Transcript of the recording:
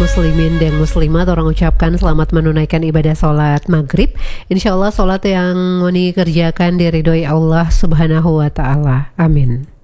muslimin dan muslimat, orang ucapkan selamat menunaikan ibadah sholat maghrib. Insya Allah sholat yang Moni kerjakan diridhoi Allah Subhanahu wa Ta'ala. Amin.